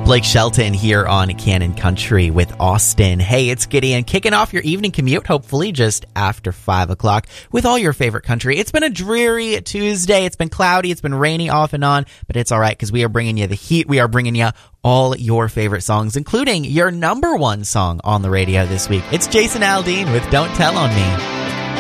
Blake Shelton here on Canon Country with Austin. Hey, it's Gideon, kicking off your evening commute, hopefully just after 5 o'clock, with all your favorite country. It's been a dreary Tuesday. It's been cloudy. It's been rainy off and on, but it's all right because we are bringing you the heat. We are bringing you all your favorite songs, including your number one song on the radio this week. It's Jason Aldean with Don't Tell on Me.